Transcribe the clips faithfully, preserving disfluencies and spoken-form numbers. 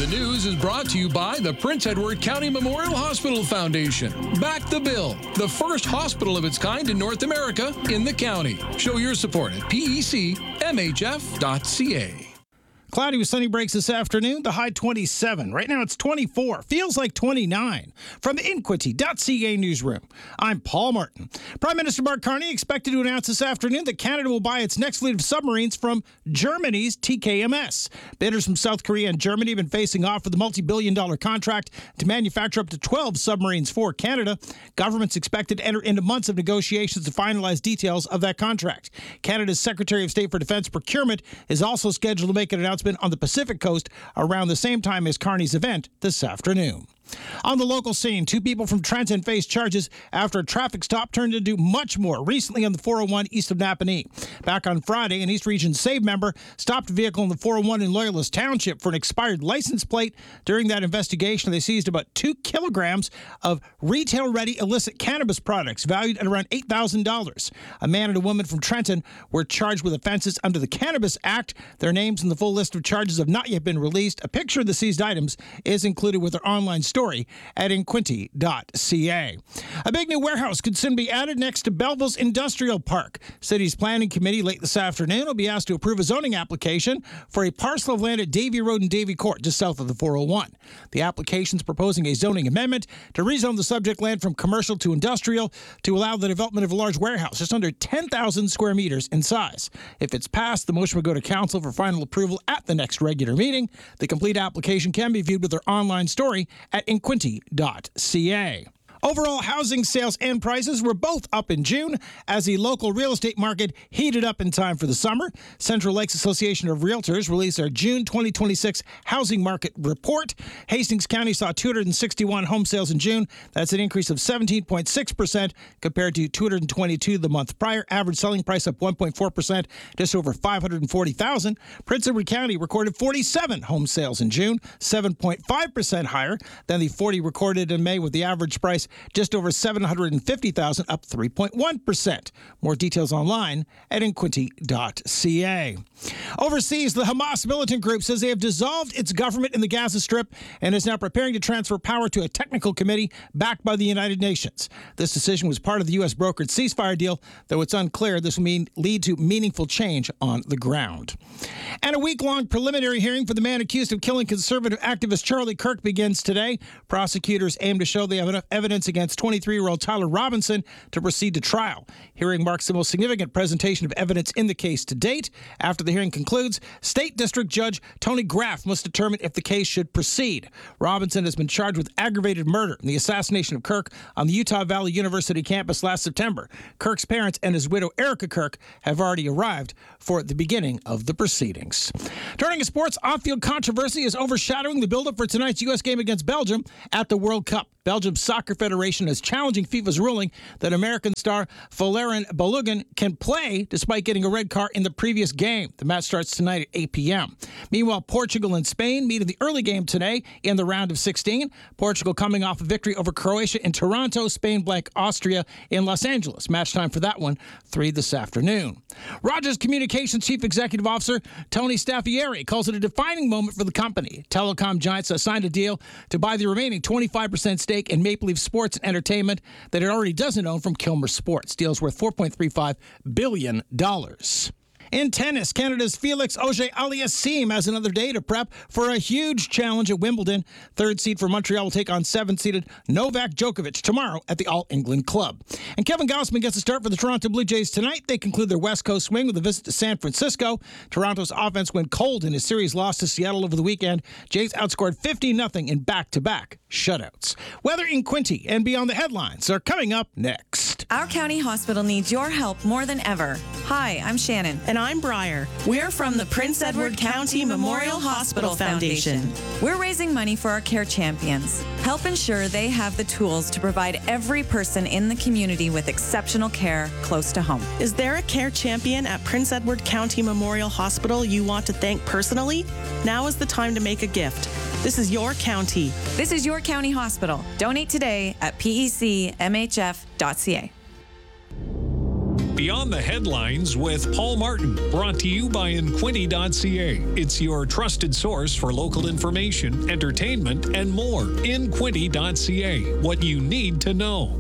the News is brought to you by the Prince Edward County Memorial Hospital Foundation. Back the Bill, the first hospital of its kind in North America in the county. Show your support at P E C M H F dot C A. Cloudy with sunny breaks this afternoon. The high twenty-seven. Right now it's twenty-four. Feels like twenty-nine. From the Inquity dot C A newsroom, I'm Paul Martin. Prime Minister Mark Carney expected to announce this afternoon that Canada will buy its next fleet of submarines from Germany's T K M S. Bidders from South Korea and Germany have been facing off for the multi-billion dollar contract to manufacture up to twelve submarines for Canada. Governments expected to enter into months of negotiations to finalize details of that contract. Canada's Secretary of State for Defense Procurement is also scheduled to make an announcement on the Pacific Coast around the same time as Carney's event this afternoon. On the local scene, two people from Trenton faced charges after a traffic stop turned into much more recently on the four oh one east of Napanee. Back on Friday, an East Region SAVE member stopped a vehicle in the four oh one in Loyalist Township for an expired license plate. During that investigation, they seized about two kilograms of retail-ready illicit cannabis products valued at around eight thousand dollars. A man and a woman from Trenton were charged with offenses under the Cannabis Act. Their names and the full list of charges have not yet been released. A picture of the seized items is included with their online story at Inquity dot C A. A big new warehouse could soon be added next to Belleville's Industrial Park. City's Planning Committee late this afternoon will be asked to approve a zoning application for a parcel of land at Davie Road and Davie Court, just south of the four oh one. The application is proposing a zoning amendment to rezone the subject land from commercial to industrial to allow the development of a large warehouse just under ten thousand square meters in size. If it's passed, the motion will go to council for final approval at the next regular meeting. The complete application can be viewed with their online story at Inquity dot C A. Overall housing sales and prices were both up in June as the local real estate market heated up in time for the summer. Central Lakes Association of Realtors released their June twenty twenty-six housing market report. Hastings County saw two hundred sixty-one home sales in June. That's an increase of seventeen point six percent compared to two hundred twenty-two the month prior. Average selling price up one point four percent, just over five hundred forty thousand dollars. Prince Edward County recorded forty-seven home sales in June, seven point five percent higher than the forty recorded in May, with the average price just over seven hundred fifty thousand dollars, up three point one percent. More details online at Inquity dot C A. Overseas, the Hamas militant group says they have dissolved its government in the Gaza Strip and is now preparing to transfer power to a technical committee backed by the United Nations. This decision was part of the U S brokered ceasefire deal, though it's unclear this will mean lead to meaningful change on the ground. And a week-long preliminary hearing for the man accused of killing conservative activist Charlie Kirk begins today. Prosecutors aim to show they have enough evidence against twenty-three-year-old Tyler Robinson to proceed to trial. Hearing marks the most significant presentation of evidence in the case to date. After the hearing concludes, State District Judge Tony Graff must determine if the case should proceed. Robinson has been charged with aggravated murder in the assassination of Kirk on the Utah Valley University campus last September. Kirk's parents and his widow, Erica Kirk, have already arrived for the beginning of the proceedings. Turning to sports, off-field controversy is overshadowing the build-up for tonight's U S game against Belgium at the World Cup. Belgium's Soccer Federation is challenging FIFA's ruling that American star Valerian Balogun can play despite getting a red card in the previous game. The match starts tonight at eight p.m. Meanwhile, Portugal and Spain meet in the early game today in the round of sixteen. Portugal coming off a victory over Croatia in Toronto, Spain blank Austria in Los Angeles. Match time for that one, three this afternoon. Rogers Communications Chief Executive Officer Tony Staffieri calls it a defining moment for the company. Telecom giants have signed a deal to buy the remaining twenty-five percent stake in Maple Leaf Sports and Entertainment that it already doesn't own from Kilmer Sports. Deal's worth four point three five billion dollars. In tennis, Canada's Felix Auger-Aliassime has another day to prep for a huge challenge at Wimbledon. Third seed for Montreal will take on seventh-seeded Novak Djokovic tomorrow at the All England Club. And Kevin Gausman gets a start for the Toronto Blue Jays tonight. They conclude their West Coast swing with a visit to San Francisco. Toronto's offense went cold in his series loss to Seattle over the weekend. Jays outscored fifteen nothing in back-to-back shutouts. Weather in Quinte and beyond the headlines are coming up next. Our county hospital needs your help more than ever. Hi, I'm Shannon. And I'm Briar. We're from the Prince Edward County Memorial Hospital Foundation. We're raising money for our care champions. Help ensure they have the tools to provide every person in the community with exceptional care close to home. Is there a care champion at Prince Edward County Memorial Hospital you want to thank personally? Now is the time to make a gift. This is your county. This is your county hospital. Donate today at P E C M H F dot C A. Beyond the Headlines with Paul Martin, brought to you by Inquinty dot c a. It's your trusted source for local information, entertainment, and more. Inquinty dot c a. What you need to know.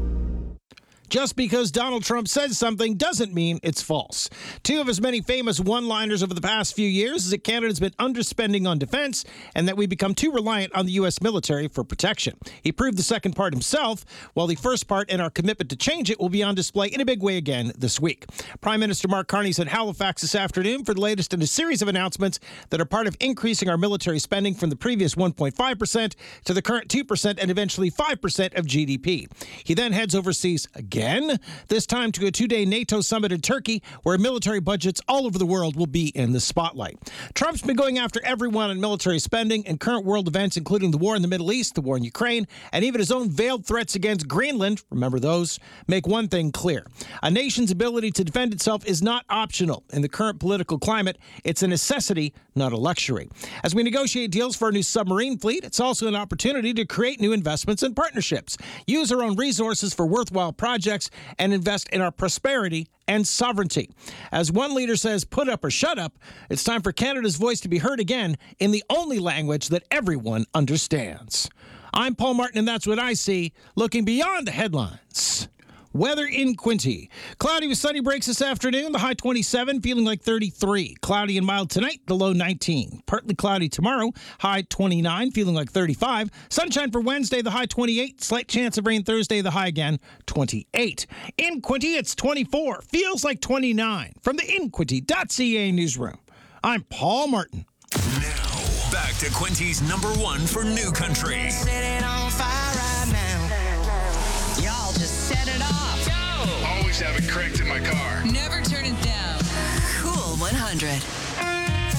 Just because Donald Trump says something doesn't mean it's false. Two of his many famous one-liners over the past few years is that Canada's been underspending on defense and that we become too reliant on the U S military for protection. He proved the second part himself, while the first part and our commitment to change it will be on display in a big way again this week. Prime Minister Mark Carney's in Halifax this afternoon for the latest in a series of announcements that are part of increasing our military spending from the previous one point five percent to the current two percent and eventually five percent of G D P. He then heads overseas again. This time to a two-day NATO summit in Turkey, where military budgets all over the world will be in the spotlight. Trump's been going after everyone on military spending and current world events, including the war in the Middle East, the war in Ukraine, and even his own veiled threats against Greenland, remember those, make one thing clear. A nation's ability to defend itself is not optional. In the current political climate, it's a necessity, not a luxury. As we negotiate deals for a new submarine fleet, it's also an opportunity to create new investments and partnerships, use our own resources for worthwhile projects, and invest in our prosperity and sovereignty. As one leader says, put up or shut up, it's time for Canada's voice to be heard again in the only language that everyone understands. I'm Paul Martin, and that's what I see, looking beyond the headlines. Weather in Quinte. Cloudy with sunny breaks this afternoon. The high twenty-seven, feeling like thirty-three. Cloudy and mild tonight, the low nineteen. Partly cloudy tomorrow, high twenty-nine, feeling like thirty-five. Sunshine for Wednesday, the high twenty-eight. Slight chance of rain Thursday, the high again, twenty-eight. In Quinte, it's twenty-four. Feels like twenty-nine. From the Inquinty dot c a newsroom, I'm Paul Martin. Now, back to Quinty's number one for New Country. Set it on fire right now. Y'all just set it off. Always have it cranked in my car. Never turn it down. Cool one hundred.